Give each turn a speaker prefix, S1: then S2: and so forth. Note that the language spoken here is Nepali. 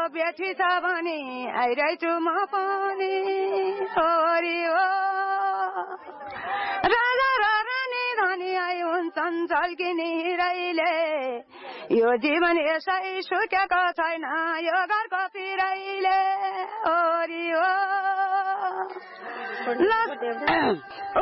S1: बेठी छ भने आइरहेछु म पनि हरि हो राजा र रानी धनी आई हुन्छन् झल्किने रैले यो जीवन यसै सुकेको छैन यो घरको पिरैले हरि हो